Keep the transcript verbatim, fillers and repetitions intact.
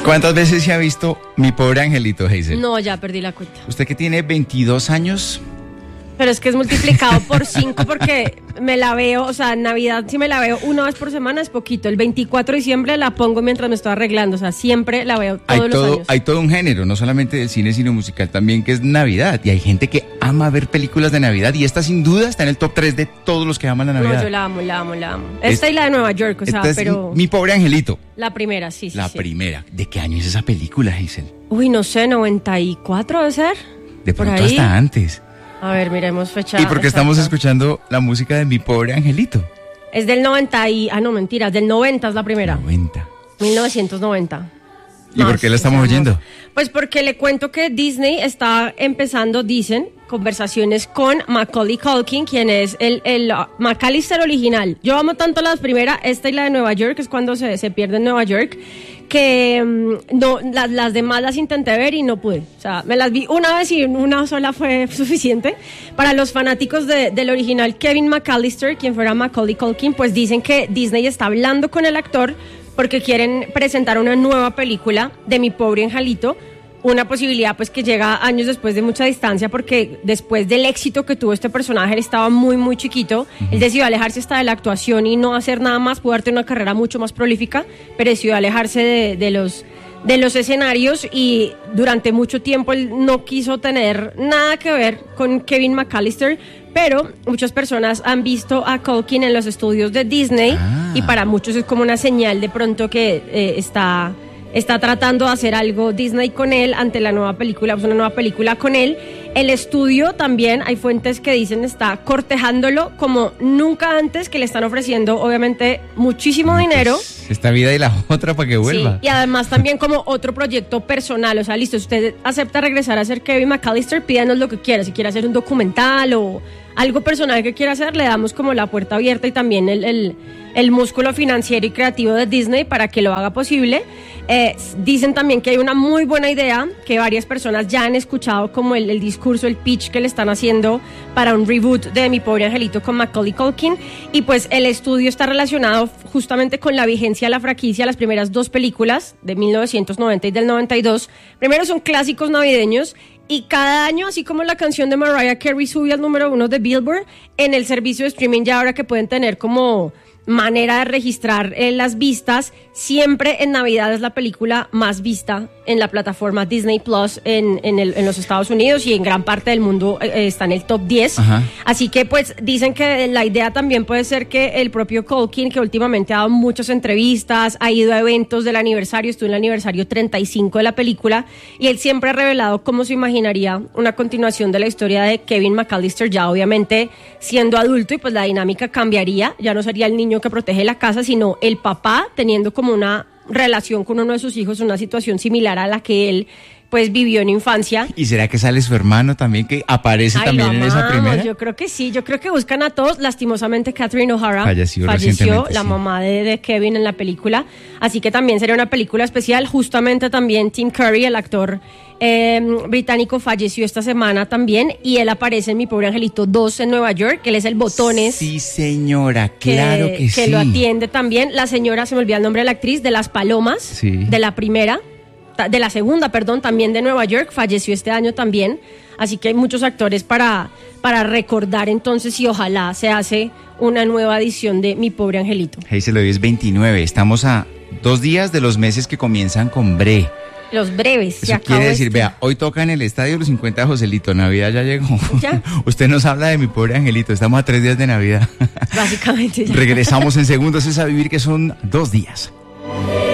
¿Cuántas veces se ha visto Mi Pobre Angelito, Hazel? No, ya perdí la cuenta. Usted que tiene veintidós años... Pero es que es multiplicado por cinco porque me la veo, o sea, en Navidad si me la veo una vez por semana es poquito. El veinticuatro de diciembre la pongo mientras me estoy arreglando, o sea, siempre la veo todos hay los todo, años. Hay todo un género, no solamente del cine, sino musical también, que es Navidad. Y hay gente que ama ver películas de Navidad y esta sin duda está en el top tres de todos los que aman la Navidad. No, yo la amo, la amo, la amo. Esta es, y la de Nueva York, o sea, esta es pero... Mi Pobre Angelito. La primera, sí, sí. La sí. primera. ¿De qué año es esa película, Hazel? Uy, no sé, noventa y cuatro debe ser. De por pronto ahí. hasta antes. A ver, miremos fecha. ¿Y por qué estamos escuchando la música de Mi Pobre Angelito? Es del noventa y... Ah, no, mentira, del noventa es la primera. noventa. mil novecientos noventa. ¿Y por qué la estamos oyendo? Pues porque le cuento que Disney está empezando, dicen, conversaciones con Macaulay Culkin, quien es el, el uh, McAllister original. Yo amo tanto las primeras, esta y la de Nueva York, es cuando se, se pierde en Nueva York, que um, no las, las demás las intenté ver y no pude. O sea, me las vi una vez y una sola fue suficiente. Para los fanáticos de, del original Kevin McAllister, quien fuera Macaulay Culkin, pues dicen que Disney está hablando con el actor porque quieren presentar una nueva película de Mi Pobre Angelito, una posibilidad pues que llega años después de mucha distancia, porque después del éxito que tuvo este personaje, él estaba muy muy chiquito, uh-huh. Él decidió alejarse hasta de la actuación y no hacer nada más, poder tener una carrera mucho más prolífica, pero decidió alejarse de, de los de los escenarios y durante mucho tiempo él no quiso tener nada que ver con Kevin McAllister, pero muchas personas han visto a Culkin en los estudios de Disney ah. y para muchos es como una señal de pronto que eh, está, está tratando de hacer algo Disney con él ante la nueva película, pues una nueva película con él. El estudio también, hay fuentes que dicen, está cortejándolo como nunca antes, que le están ofreciendo obviamente muchísimo no, dinero. Pues, esta vida y la otra para que vuelva. Sí, y además también como otro proyecto personal, o sea, listo, usted acepta regresar a ser Kevin McAllister, pídanos lo que quiera, si quiere hacer un documental o algo personal que quiera hacer, le damos como la puerta abierta y también el, el, el músculo financiero y creativo de Disney para que lo haga posible. Eh, dicen también que hay una muy buena idea, que varias personas ya han escuchado como el, el discurso, el pitch que le están haciendo para un reboot de Mi Pobre Angelito con Macaulay Culkin, y pues el estudio está relacionado justamente con la vigencia de la franquicia. Las primeras dos películas de mil novecientos noventa y del noventa y dos, primero son clásicos navideños, y cada año, así como la canción de Mariah Carey sube al número uno de Billboard, en el servicio de streaming ya ahora que pueden tener como manera de registrar eh, las vistas, siempre en Navidad es la película más vista en la plataforma Disney Plus en, en, el, en los Estados Unidos, y en gran parte del mundo eh, está en el top diez. Ajá. Así que pues dicen que la idea también puede ser que el propio Culkin, que últimamente ha dado muchas entrevistas, ha ido a eventos del aniversario, estuvo en el aniversario treinta y cinco de la película, y él siempre ha revelado cómo se imaginaría una continuación de la historia de Kevin McAllister, ya obviamente siendo adulto, y pues la dinámica cambiaría, ya no sería el niño que protege la casa, sino el papá teniendo como una relación con uno de sus hijos, una situación similar a la que él pues vivió en infancia. ¿Y será que sale su hermano también, que aparece Ay, también en esa primera? Yo creo que sí, yo creo que buscan a todos. Lastimosamente Catherine O'Hara falleció, falleció la sí. mamá de, de Kevin en la película, así que también sería una película especial. Justamente también Tim Curry, el actor eh, británico, falleció esta semana también, y él aparece en Mi Pobre Angelito dos en Nueva York, que él es el Botones. Sí, señora, claro que, que sí. Que lo atiende también. La señora, se me olvidó el nombre de la actriz, de Las Palomas, sí. de la primera, de la segunda, perdón, también de Nueva York, falleció este año también, así que hay muchos actores para, para recordar entonces, y ojalá se hace una nueva edición de Mi Pobre Angelito. Hazel, hoy es veintinueve, estamos a dos días de los meses que comienzan con Bre. Los breves. Eso quiere decir, este. vea, hoy toca en el Estadio Los cincuenta de Joselito, Navidad ya llegó. ¿Ya? Usted nos habla de Mi Pobre Angelito, estamos a tres días de Navidad. Básicamente ya. Regresamos en segundos, es a vivir, que son dos días.